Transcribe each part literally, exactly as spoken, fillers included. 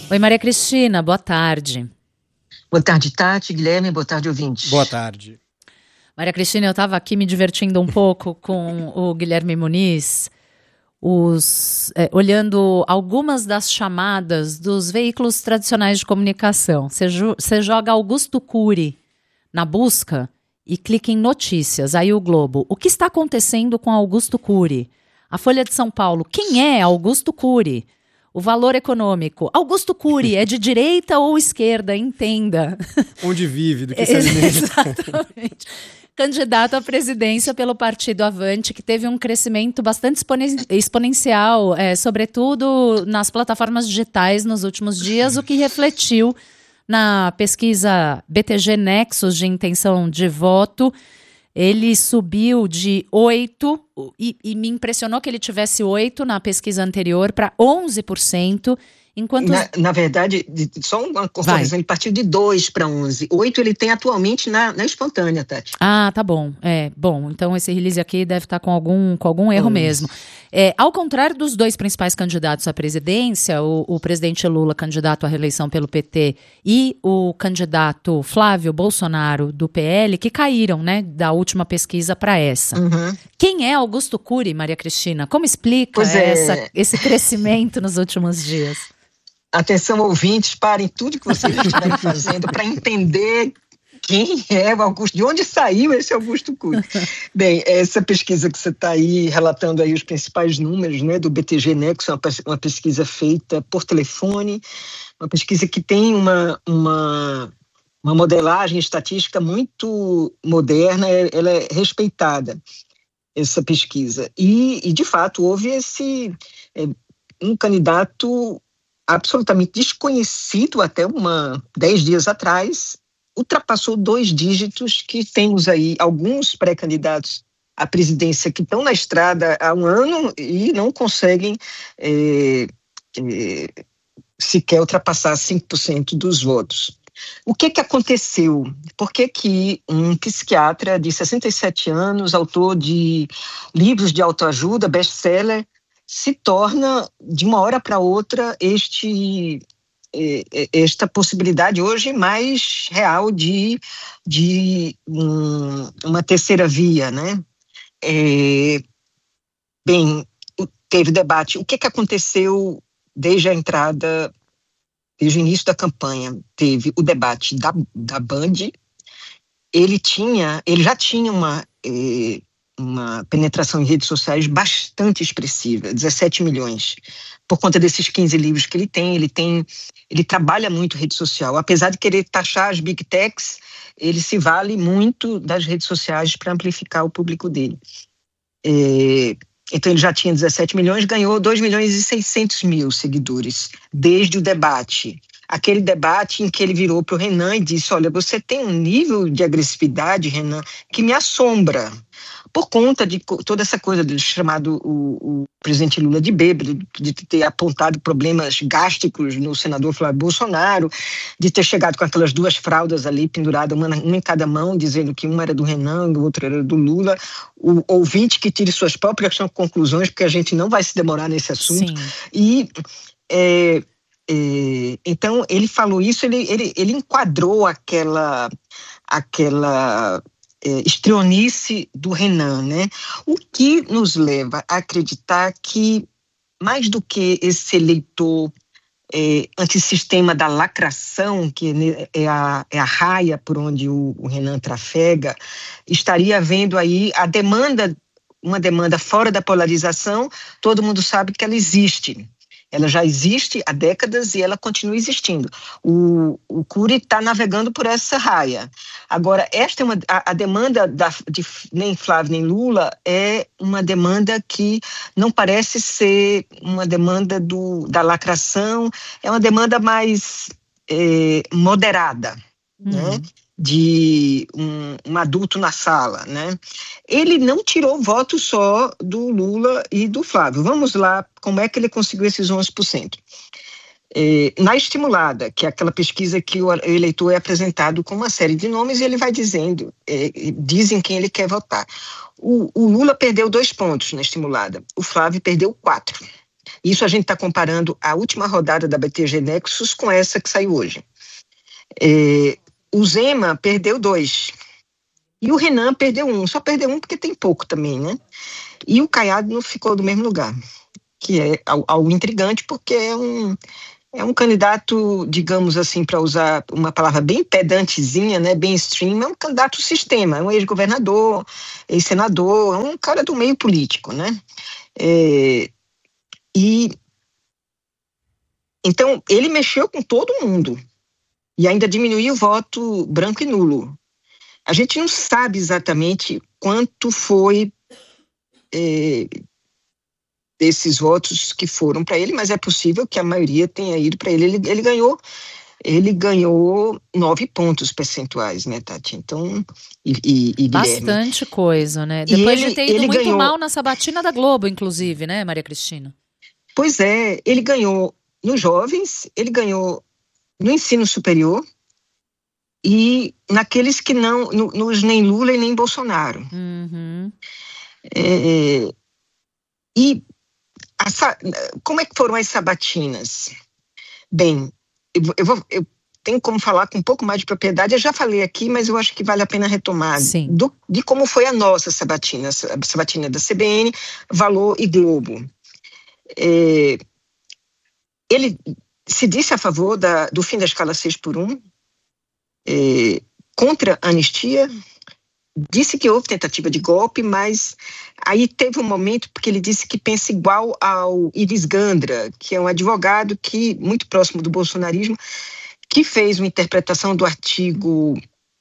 Oi, Maria Cristina, boa tarde. Boa tarde, Tati, Guilherme, boa tarde, ouvintes. Boa tarde. Maria Cristina, eu estava aqui me divertindo um pouco com o Guilherme Muniz, os, é, olhando algumas das chamadas dos veículos tradicionais de comunicação. Você, ju- você joga Augusto Cury na busca e clica em notícias. Aí o Globo, o que está acontecendo com Augusto Cury? A Folha de São Paulo, quem é Augusto Cury? O Valor Econômico, Augusto Cury é de direita ou esquerda? Entenda. Onde vive, do que se alimenta. Exatamente. Candidato à presidência pelo Partido Avante, que teve um crescimento bastante exponen- exponencial, é, sobretudo nas plataformas digitais nos últimos dias, o que refletiu na pesquisa B T G Nexus de intenção de voto. Ele subiu de oito, e, e me impressionou que ele tivesse oito na pesquisa anterior, para onze por cento, enquanto... Na, na verdade, de- só uma Vai. correção, ele partiu de dois para onze. oito ele tem atualmente na, na espontânea, Tati. Ah, tá bom. É, bom, então esse release aqui deve estar com algum, com algum erro Hum. mesmo. É, ao contrário dos dois principais candidatos à presidência, o, o presidente Lula, candidato à reeleição pelo P T, e o candidato Flávio Bolsonaro, do P L, que caíram, né, da última pesquisa para essa. Uhum. Quem é Augusto Cury, Maria Cristina? Como explica Pois é. essa, esse crescimento nos últimos dias? Atenção, ouvintes, parem tudo que vocês estiverem fazendo para entender quem é o Augusto, de onde saiu esse Augusto Cury. Bem, essa pesquisa que você está aí relatando aí os principais números, né, do B T G Nexus, uma pes- uma pesquisa feita por telefone, uma pesquisa que tem uma, uma, uma modelagem estatística muito moderna, é- ela é respeitada, essa pesquisa. E, e de fato, houve esse é, um candidato absolutamente desconhecido até uma dez dias atrás, ultrapassou dois dígitos, que temos aí alguns pré-candidatos à presidência que estão na estrada há um ano e não conseguem é, é, sequer ultrapassar cinco por cento dos votos. O que que aconteceu? Por que que um psiquiatra de sessenta e sete anos, autor de livros de autoajuda, best-seller, se torna, de uma hora para outra, este, eh, eh, esta possibilidade hoje mais real de, de um, uma terceira via, né? É, bem, o- teve debate. O que que aconteceu desde a entrada, desde o início da campanha? Teve o debate da, da Band. Ele tinha, ele já tinha uma... eh, uma penetração em redes sociais bastante expressiva, dezessete milhões, por conta desses quinze livros que ele tem. Ele tem, ele trabalha muito rede social, apesar de querer taxar as big techs, ele se vale muito das redes sociais para amplificar o público dele. É, então ele já tinha dezessete milhões, ganhou dois milhões e seiscentos mil seguidores, desde o debate. Aquele debate em que ele virou para o Renan e disse: olha, você tem um nível de agressividade, Renan, que me assombra, por conta de co- toda essa coisa de chamado o, o presidente Lula de bêbado, de ter apontado problemas gástricos no senador Flávio Bolsonaro, de ter chegado com aquelas duas fraldas ali penduradas, uma, na- uma em cada mão, dizendo que uma era do Renan e o outro era do Lula. O ouvinte que tire suas próprias conclusões, porque a gente não vai se demorar nesse assunto. Sim. E é, é, então ele falou isso, ele, ele, ele enquadrou aquela, aquela é, estrionice do Renan, né? O que nos leva a acreditar que, mais do que esse eleitor é, antissistema da lacração, que é a, é a raia por onde o, o Renan trafega, estaria havendo aí a demanda, uma demanda fora da polarização. Todo mundo sabe que ela existe. Ela já existe há décadas e ela continua existindo. O, o Cury está navegando por essa raia. Agora, esta é uma, a, a demanda da, de nem Flávio nem Lula é uma demanda que não parece ser uma demanda do, da lacração, é uma demanda mais é, moderada, Uhum. né? De um, um adulto na sala, né? Ele não tirou voto só do Lula e do Flávio. Vamos lá, como é que ele conseguiu esses onze por cento? É, na estimulada, que é aquela pesquisa que o eleitor é apresentado com uma série de nomes e ele vai dizendo, é, dizem quem ele quer votar. O, o Lula perdeu dois pontos na estimulada, o Flávio perdeu quatro. Isso a gente está comparando a última rodada da B T G Nexus com essa que saiu hoje. É, o Zema perdeu dois. E o Renan perdeu um. Só perdeu um porque tem pouco também, né? E o Caiado não ficou no mesmo lugar, que é algo intrigante, porque é um, é um candidato, digamos assim, para usar uma palavra bem pedantezinha, né, bem extreme, é um candidato sistema, é um ex-governador, ex-senador, é um cara do meio político, né? É, e então ele mexeu com todo mundo e ainda diminuiu o voto branco e nulo. A gente não sabe exatamente quanto foi é, desses votos que foram para ele, mas é possível que a maioria tenha ido para ele. ele. Ele ganhou, ele ganhou nove pontos percentuais, né, Tati? Então, e, e, e bastante coisa, né? E Depois ele, de ter ido muito ganhou... mal na sabatina da Globo, inclusive, né, Maria Cristina? Pois é, ele ganhou nos jovens, ele ganhou no ensino superior e naqueles que não, no, nos nem Lula e nem Bolsonaro. Uhum. É, e a, como é que foram as sabatinas? Bem, eu, eu, vou, eu tenho como falar com um pouco mais de propriedade, eu já falei aqui, mas eu acho que vale a pena retomar do, de como foi a nossa sabatina, a sabatina da C B N, Valor e Globo. É, ele se disse a favor da, do fim da escala seis por um, é, contra a anistia, disse que houve tentativa de golpe, mas aí teve um momento porque ele disse que pensa igual ao Iris Gandra, que é um advogado que, muito próximo do bolsonarismo, que fez uma interpretação do artigo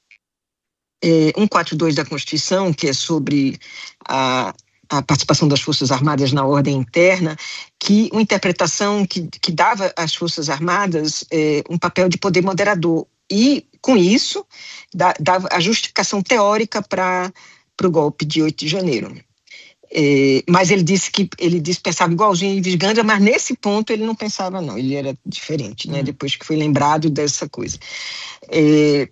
é, cento e quarenta e dois da Constituição, que é sobre a, a participação das Forças Armadas na ordem interna, que uma interpretação que, que dava às Forças Armadas é, um papel de poder moderador. E, com isso, dava a justificação teórica para o golpe de oito de janeiro. É, mas ele disse que ele disse, pensava igualzinho a Iris Gandra, mas nesse ponto ele não pensava, não. Ele era diferente, né? Hum. Depois que foi lembrado dessa coisa. É,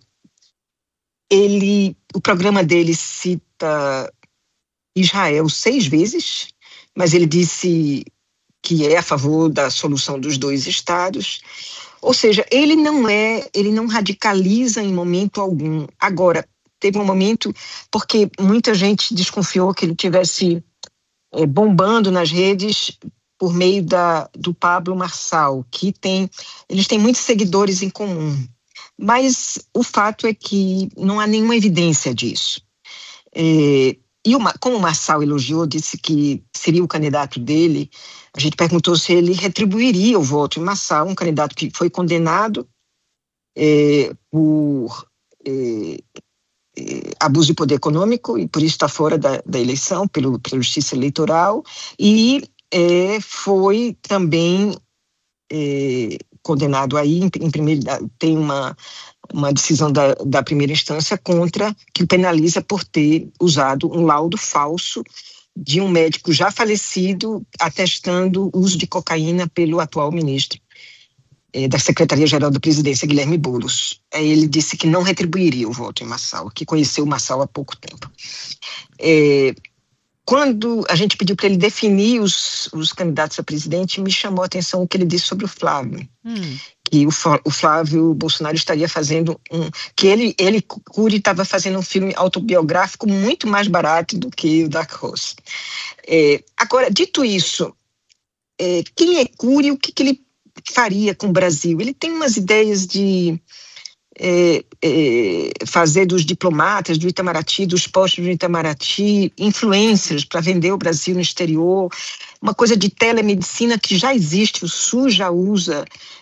ele, o programa dele cita Israel seis vezes, mas ele disse que é a favor da solução dos dois estados. Ou seja, ele não é, ele não radicaliza em momento algum. Agora, teve um momento, porque muita gente desconfiou que ele tivesse é, bombando nas redes por meio da, do Pablo Marçal, que tem, eles têm muitos seguidores em comum. Mas o fato é que não há nenhuma evidência disso. É, e o, como o Marçal elogiou, disse que seria o candidato dele, a gente perguntou se ele retribuiria o voto em Marçal, um candidato que foi condenado é, por é, é, abuso de poder econômico e por isso está fora da, da eleição, pelo, pela justiça eleitoral, e é, foi também é, condenado aí, em, em primeiro, tem uma, uma decisão da, da primeira instância contra, que o penaliza por ter usado um laudo falso de um médico já falecido atestando o uso de cocaína pelo atual ministro eh, da Secretaria-Geral da Presidência, Guilherme Boulos. Aí ele disse que não retribuiria o voto em Marçal, que conheceu o Marçal há pouco tempo. Eh, quando a gente pediu para ele definir os, os candidatos a presidente, me chamou a atenção o que ele disse sobre o Flávio. Hum. Que o, o Flávio Bolsonaro estaria fazendo um... Que ele, ele Cury, estava fazendo um filme autobiográfico muito mais barato do que o Dark Horse. É, agora, dito isso, é, quem é Cury, o que, que ele faria com o Brasil? Ele tem umas ideias de é, é, fazer dos diplomatas do Itamaraty, dos postos do Itamaraty, influencers para vender o Brasil no exterior, uma coisa de telemedicina que já existe, o SUS já usa,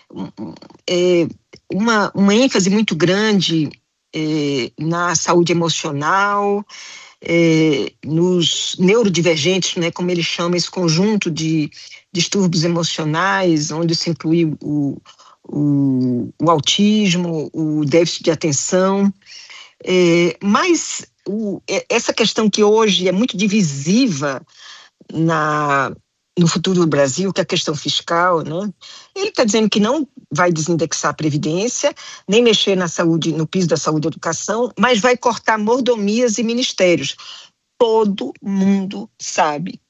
é, uma, uma ênfase muito grande é, na saúde emocional, é, nos neurodivergentes, né, como ele chama esse conjunto de distúrbios emocionais, onde se inclui o, o, o autismo, o déficit de atenção, é, mas o, essa questão que hoje é muito divisiva na... no futuro do Brasil, que é a questão fiscal, né? Ele está dizendo que não vai desindexar a Previdência, nem mexer na saúde, no piso da saúde e educação, mas vai cortar mordomias e ministérios. Todo mundo sabe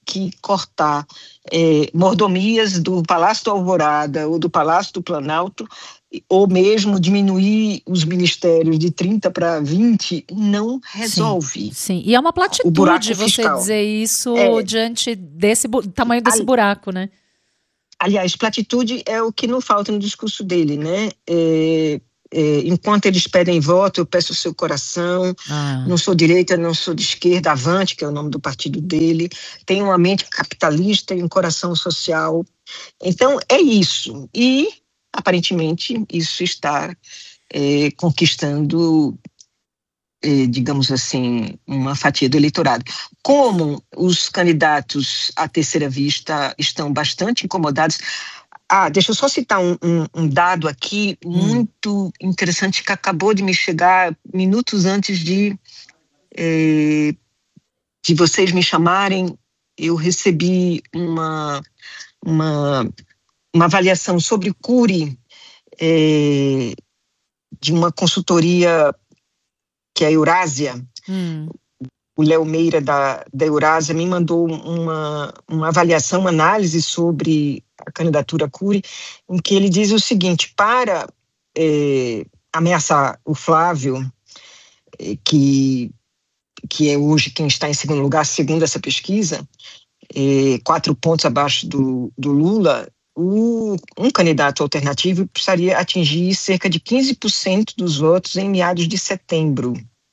que cortar é, mordomias do Palácio do Alvorada ou do Palácio do Planalto, ou mesmo diminuir os ministérios de trinta para vinte, não resolve. Sim, sim. E é uma platitude você fiscal. dizer isso é, diante desse tamanho desse ali, buraco, né? Aliás, platitude é o que não falta no discurso dele, né? É, é, enquanto eles pedem voto, eu peço o seu coração, ah. não sou direita, não sou de esquerda, avante, que é o nome do partido dele, tem uma mente capitalista e um coração social. Então, é isso. E, aparentemente, isso está é, conquistando, é, digamos assim, uma fatia do eleitorado. Como os candidatos à terceira vista estão bastante incomodados. Ah, deixa eu só citar um, um, um dado aqui muito hum. interessante que acabou de me chegar minutos antes de, é, de vocês me chamarem. Eu recebi uma, uma, uma avaliação sobre o Cury é, de uma consultoria que é a Eurásia. Hum. O Léo Meira da, da Eurásia me mandou uma, uma avaliação, uma análise sobre a candidatura Cury, em que ele diz o seguinte: para é, ameaçar o Flávio, é, que, que é hoje quem está em segundo lugar, segundo essa pesquisa, é, quatro pontos abaixo do, do Lula, o, um candidato alternativo precisaria atingir cerca de quinze por cento dos votos em meados de setembro.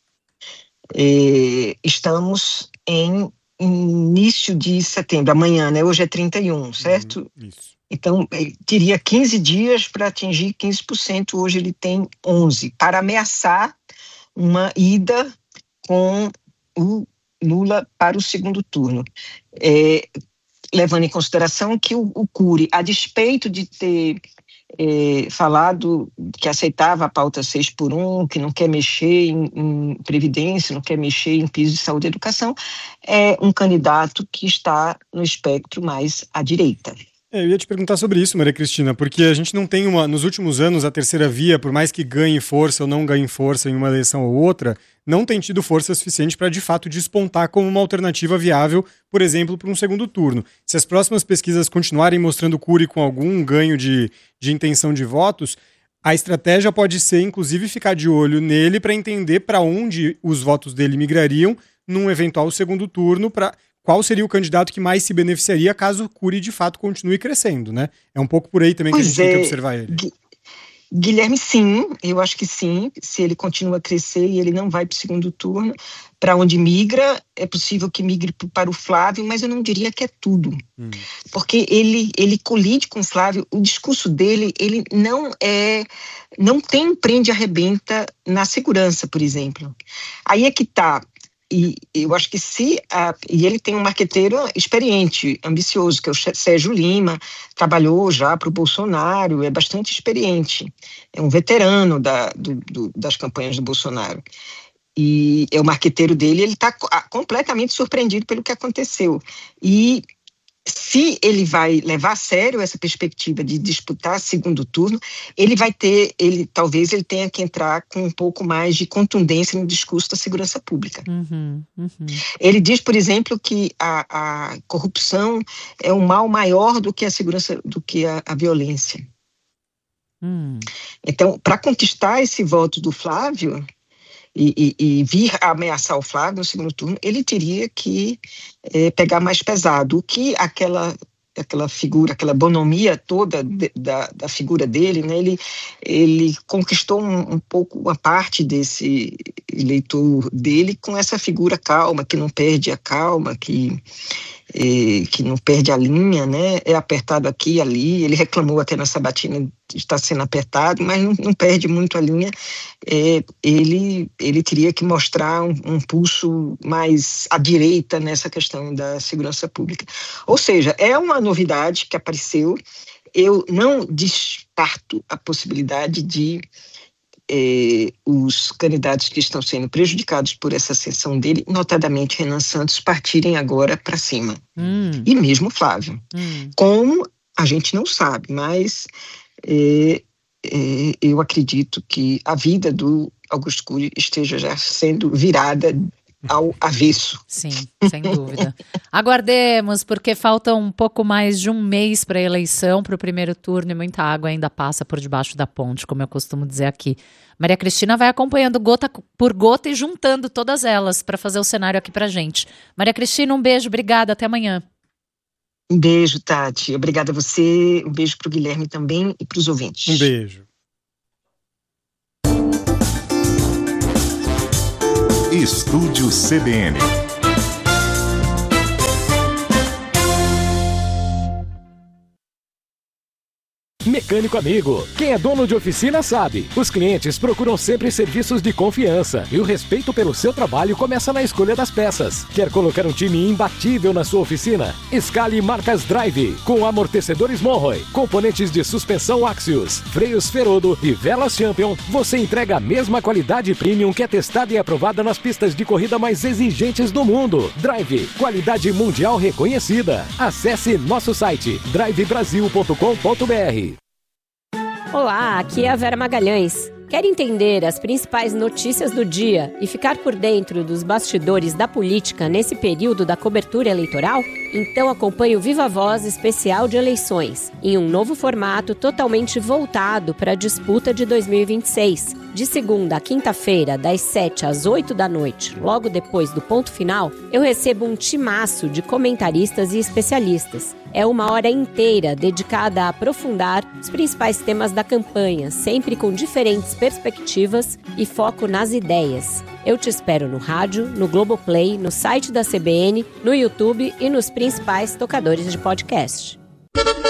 É, estamos em início de setembro, amanhã, né? Hoje é trinta e um, certo? Hum, isso. Então, ele teria quinze dias para atingir quinze por cento, hoje ele tem onze, para ameaçar uma ida com o Lula para o segundo turno. É, levando em consideração que o, o Cury, a despeito de ter É, falado que aceitava a pauta seis por um, que não quer mexer em, em previdência, não quer mexer em piso de saúde e educação, é um candidato que está no espectro mais à direita. É, eu ia te perguntar sobre isso, Maria Cristina, porque a gente não tem uma, nos últimos anos, a terceira via, por mais que ganhe força ou não ganhe força em uma eleição ou outra, não tem tido força suficiente para, de fato, despontar como uma alternativa viável, por exemplo, para um segundo turno. Se as próximas pesquisas continuarem mostrando Cury com algum ganho de, de intenção de votos, a estratégia pode ser, inclusive, ficar de olho nele para entender para onde os votos dele migrariam num eventual segundo turno, para qual seria o candidato que mais se beneficiaria caso o Cury, de fato, continue crescendo, né? É um pouco por aí também pois que a gente é, tem que observar ele. Gui- Guilherme, sim, eu acho que sim, se ele continua a crescer e ele não vai para o segundo turno, para onde migra, é possível que migre para o Flávio, mas eu não diria que é tudo, hum. porque ele, ele colide com o Flávio, o discurso dele, ele não é, não tem prende-arrebenta na segurança, por exemplo. Aí é que está. E eu acho que se... A, e ele tem um marqueteiro experiente, ambicioso, que é o Sérgio Lima, trabalhou já para o Bolsonaro, é bastante experiente, é um veterano da, do, do, das campanhas do Bolsonaro. E é o marqueteiro dele, ele está completamente surpreendido pelo que aconteceu. E se ele vai levar a sério essa perspectiva de disputar segundo turno, ele vai ter, ele, talvez ele tenha que entrar com um pouco mais de contundência no discurso da segurança pública. Uhum, uhum. Ele diz, por exemplo, que a, a corrupção é um mal maior do que a segurança, do que a, a violência. Hum. Então, para conquistar esse voto do Flávio, E, e, e vir a ameaçar o Flávio no segundo turno, ele teria que é, pegar mais pesado. O que aquela, aquela figura, aquela bonomia toda de, da, da figura dele, né, ele, ele conquistou um, um pouco uma parte desse eleitor dele com essa figura calma, que não perde a calma, que, é, que não perde a linha, né, é apertado aqui e ali. Ele reclamou até na sabatina de estar sendo apertado, mas não, não perde muito a linha. É, ele, ele teria que mostrar um, um pulso mais à direita nessa questão da segurança pública. Ou seja, é uma novidade que apareceu. Eu não descarto a possibilidade de é, os candidatos que estão sendo prejudicados por essa ascensão dele, notadamente Renan Santos, partirem agora para cima. Hum. E mesmo Flávio. Hum. Como a gente não sabe, mas é, é, eu acredito que a vida do Augusto Cury esteja já sendo virada ao avesso. Sim, sem dúvida. Aguardemos, porque falta um pouco mais de um mês para a eleição, para o primeiro turno, e muita água ainda passa por debaixo da ponte, como eu costumo dizer aqui. Maria Cristina vai acompanhando gota por gota e juntando todas elas para fazer o cenário aqui para gente. Maria Cristina, um beijo, obrigada, até amanhã. Um beijo, Tati. Obrigada a você, um beijo para o Guilherme também e para os ouvintes. Um beijo. Estúdio C B N. Mecânico amigo, quem é dono de oficina sabe. Os clientes procuram sempre serviços de confiança e o respeito pelo seu trabalho começa na escolha das peças. Quer colocar um time imbatível na sua oficina? Escale marcas Drive, com amortecedores Monroe, componentes de suspensão Axios, freios Ferodo e velas Champion. Você entrega a mesma qualidade premium que é testada e aprovada nas pistas de corrida mais exigentes do mundo. Drive, qualidade mundial reconhecida. Acesse nosso site drive brasil ponto com ponto b r. Olá, aqui é a Vera Magalhães. Quer entender as principais notícias do dia e ficar por dentro dos bastidores da política nesse período da cobertura eleitoral? Então acompanhe o Viva Voz especial de eleições, em um novo formato totalmente voltado para a disputa de dois mil e vinte e seis. De segunda a quinta-feira, das sete às oito da noite, logo depois do ponto final, eu recebo um timaço de comentaristas e especialistas. É uma hora inteira dedicada a aprofundar os principais temas da campanha, sempre com diferentes perspectivas e foco nas ideias. Eu te espero no rádio, no Globoplay, no site da C B N, no YouTube e nos principais tocadores de podcast.